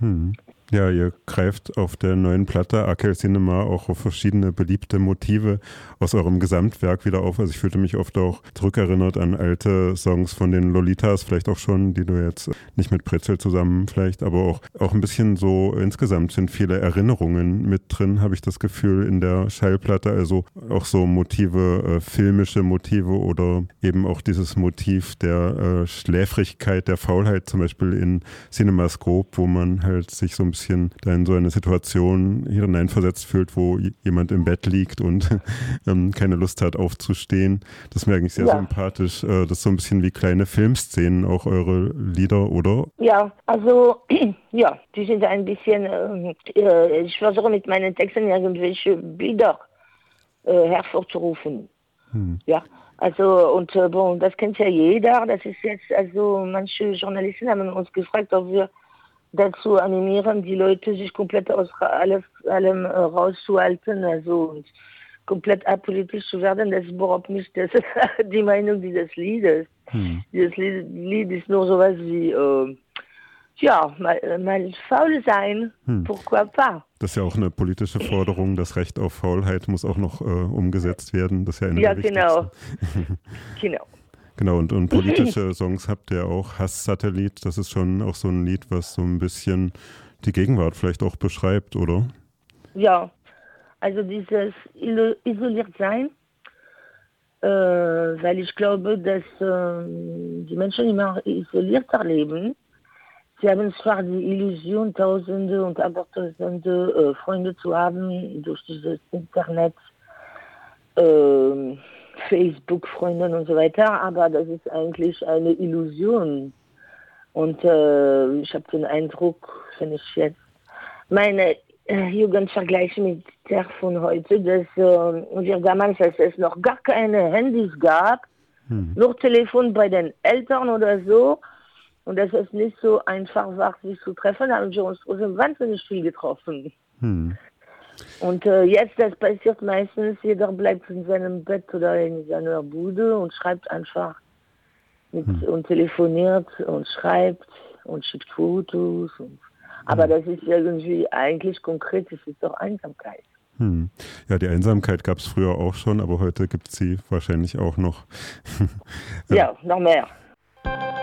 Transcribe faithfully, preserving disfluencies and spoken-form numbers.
Hm. Ja, ihr greift auf der neuen Platte Arkel Cinema auch auf verschiedene beliebte Motive aus eurem Gesamtwerk wieder auf. Also ich fühlte mich oft auch zurückerinnert an alte Songs von den Lolitas, vielleicht auch schon, die du jetzt nicht mit Pretzel zusammen vielleicht, aber auch, auch ein bisschen so insgesamt sind viele Erinnerungen mit drin, habe ich das Gefühl, in der Schallplatte. Also auch so Motive, äh, filmische Motive oder eben auch dieses Motiv der äh, Schläfrigkeit, der Faulheit zum Beispiel in Cinemascope, wo man halt sich so ein bisschen da in so eine Situation hineinversetzt fühlt, wo jemand im Bett liegt und ähm, keine Lust hat aufzustehen. Das ist mir eigentlich sehr Ja. sympathisch. Äh, das ist so ein bisschen wie kleine Filmszenen, auch eure Lieder, oder? Ja, also ja, die sind ein bisschen, äh, ich versuche mit meinen Texten irgendwelche Bilder äh, hervorzurufen. Hm. Ja, also und äh, bon, das kennt ja jeder. Das ist jetzt, also manche Journalisten haben uns gefragt, ob wir dazu animieren, die Leute sich komplett aus alles, allem äh, rauszuhalten, also und komplett apolitisch zu werden. Das ist überhaupt nicht das ist die Meinung dieses Liedes. Hm. Dieses Lied, Lied ist nur sowas wie, äh, ja, mal, mal faul sein, Hm. pourquoi pas. Das ist ja auch eine politische Forderung. Das Recht auf Faulheit muss auch noch äh, umgesetzt werden. Das ist ja eine Ja, der genau. wichtigsten. Genau. Genau, und, und politische Songs habt ihr auch. Hass-Satellit, das ist schon auch so ein Lied, was so ein bisschen die Gegenwart vielleicht auch beschreibt, oder? Ja, also dieses isoliert sein, äh, weil ich glaube, dass äh, die Menschen immer isolierter leben. Sie haben zwar die Illusion, Tausende und Abertausende äh, Freunde zu haben durch dieses Internet, äh, Facebook-Freunden und so weiter, aber das ist eigentlich eine Illusion. Und äh, ich habe den Eindruck, wenn ich jetzt meine äh, Jugend vergleiche mit der von heute, dass äh, wir damals, als es noch gar keine Handys gab, hm. nur Telefon bei den Eltern oder so, und dass es nicht so einfach war, sich zu treffen, haben wir uns trotzdem wahnsinnig viel getroffen. Hm. Und äh, jetzt, das passiert meistens, jeder bleibt in seinem Bett oder in seiner Bude und schreibt einfach mit, hm. und telefoniert und schreibt und schickt Fotos. Und, aber hm. das ist irgendwie eigentlich konkret, das ist doch Einsamkeit. Hm. Ja, die Einsamkeit gab es früher auch schon, aber heute gibt es sie wahrscheinlich auch noch. Ja, noch mehr.